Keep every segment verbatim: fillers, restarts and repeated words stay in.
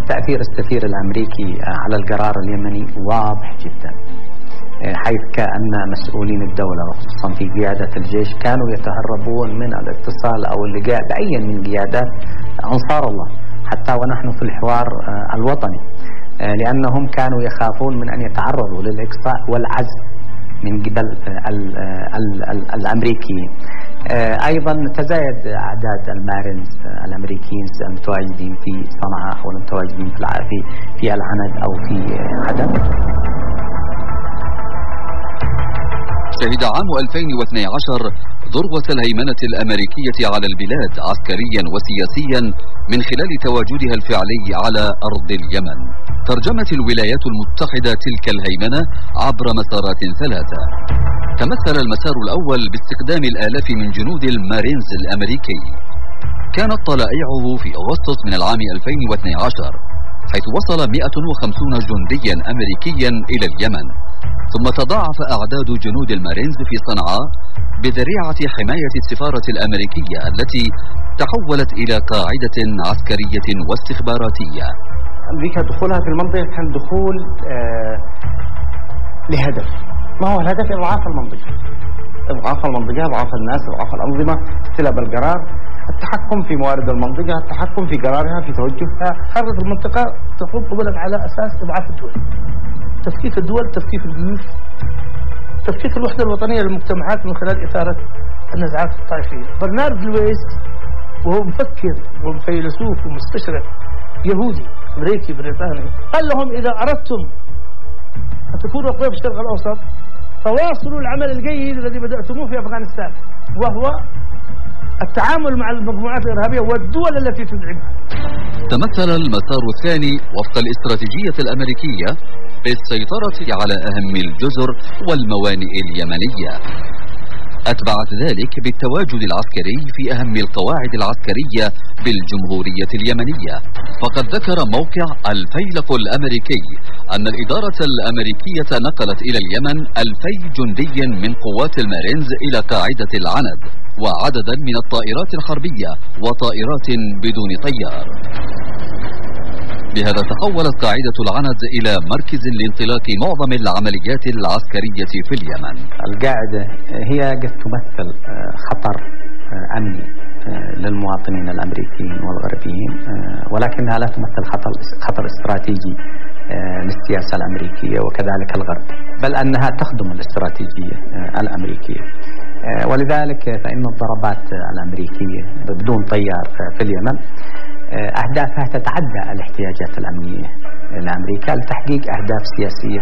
تأثير السفير الأمريكي على القرار اليمني واضح جدا، حيث كأن مسؤولين الدولة وخصوصا في قيادة الجيش كانوا يتهربون من الاتصال أو اللقاء بأي من قيادات أنصار الله حتى ونحن في الحوار الوطني، لأنهم كانوا يخافون من أن يتعرضوا للإقصاء والعزل من قبل الأمريكيين. أيضا تزايد أعداد المارينز الأمريكيين المتواجدين في صنعاء والمتواجدين في في العند أو في عدن. شهد عام ألفين واثني عشر ذروة الهيمنة الأمريكية على البلاد عسكريا وسياسيا من خلال تواجدها الفعلي على أرض اليمن. ترجمت الولايات المتحدة تلك الهيمنة عبر مسارات ثلاثة. تمثل المسار الأول باستخدام الآلاف من جنود المارينز الأمريكي، كانت طلائعه في أغسطس من العام ألفين واثني عشر، حيث وصل مئة وخمسين جنديا أمريكيا إلى اليمن، ثم تضاعف أعداد جنود المارينز في صنعاء بذريعة حماية السفارة الأمريكية التي تحولت إلى قاعدة عسكرية واستخباراتية. أمريكا دخولها في المنطقة كان دخول آه لهدف، ما هو الهدف؟ إضعاف المنطقة، إضعاف المنطقة، إضعاف الناس، إضعاف الأنظمة، استلاب القرار، التحكم في موارد المنطقة، التحكم في قرارها، في توجهها. خرطة المنطقة تقوم أولا على أساس إضعاف الدول، تفكيك الدول، تفكيك الجيوش، تفكيك الوحدة الوطنية للمجتمعات من خلال إثارة النزعات الطائفية. برنارد لويس وهو مفكر وفيلسوف ومستشرق يهودي أمريكي بريطاني قال لهم إذا أردتم أن تكونوا أقوياء في الشرق الأوسط فواصلوا العمل الجيد الذي بدأتموه في أفغانستان، وهو التعامل مع المجموعات الإرهابية والدول التي تدعمها. تمثل المسار الثاني وفق الاستراتيجية الأمريكية بالسيطرة على أهم الجزر والموانئ اليمنية. أتبعت ذلك بالتواجد العسكري في أهم القواعد العسكرية بالجمهورية اليمنية، فقد ذكر موقع الفيلق الأمريكي أن الإدارة الأمريكية نقلت إلى اليمن ألفي جندي من قوات المارينز إلى قاعدة العند، وعددا من الطائرات الحربية وطائرات بدون طيار. بهذا تحولت قاعدة العند إلى مركز لانطلاق معظم العمليات العسكرية في اليمن. القاعدة هي قد تمثل خطر أمني للمواطنين الأمريكيين والغربيين، ولكنها لا تمثل خطر خطر استراتيجي للسياسة الأمريكية وكذلك الغرب، بل أنها تخدم الاستراتيجية الأمريكية. ولذلك فإن الضربات الأمريكية بدون طيار في اليمن أهدافها تتعدى الاحتياجات الأمنية لأمريكا لتحقيق أهداف سياسية.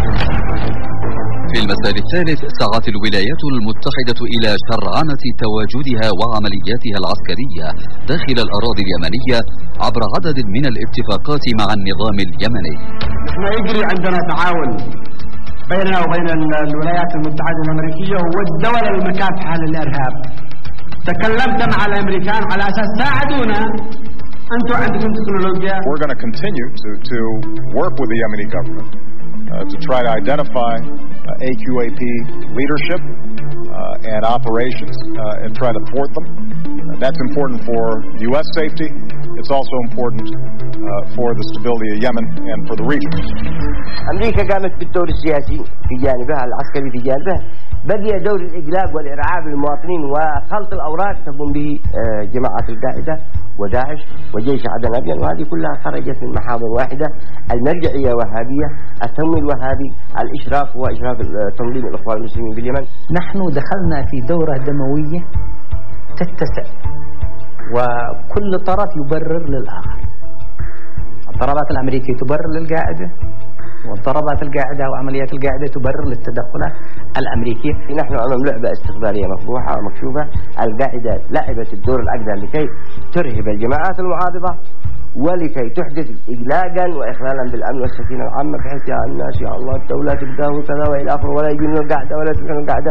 في المسار الثالث سعت الولايات المتحدة إلى شرعنة تواجدها وعملياتها العسكرية داخل الأراضي اليمنية عبر عدد من الاتفاقات مع النظام اليمني. نحن يجري عندنا تعاون بيننا وبين الولايات المتحدة الأمريكية والدول المكافحة للإرهاب. تكلمت مع الأمريكان على أساس ساعدونا. أنتم عندكم تكنولوجيا. We're going to continue to to work with the Yemeni government uh, to try to identify uh, A Q A P leadership uh, and operations uh, and try to thwart them. Uh, that's important for U S safety. It's also important uh, for the stability of Yemen and for the region. أمريكا قامت بالدور السياسي في جانبها، العسكري في جانبها، بقي دور الإقلاق والإرعاب للمواطنين وخلط الأوراق تقوم به جماعة القاعدة وداعش وجيش عدن الأبيض، وهذه كلها خرجت من محاور واحدة: المرجعية وهابية، التمويل وهابي، الإشراف وإشراف تنظيم الإخوان المسلمين باليمن. نحن دخلنا في دورة دموية تتسع وكل طرف يبرر للآخر. الضربات الأمريكية تبرر للقاعدة، والضربات القاعدة وعمليات القاعدة تبرر للتدخلات الأمريكية. نحن أمام لعبة استخبارية مفضوحة ومكشوفة. القاعدة لعبت الدور الأقدر لكي ترهب الجماعات المعارضة ولكي تحدث إقلاقا وإخلالا بالأمن والسكينة العامة، بحيث يا الناس يا الله الدولة تبدأ وكذا وإلى آخره، ولا يجينا القاعدة ولا تجينا القاعدة.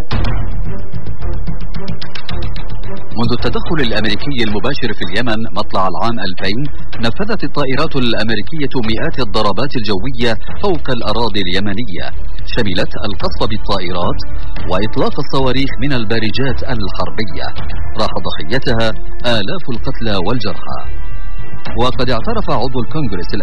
منذ التدخل الأمريكي المباشر في اليمن مطلع العام ألفين، نفذت الطائرات الأمريكية مئات الضربات الجوية فوق الأراضي اليمنية، شملت القصف بالطائرات وإطلاق الصواريخ من البارجات الحربية، راح ضحيتها آلاف القتلى والجرحى. وقد اعترف عضو الكونغرس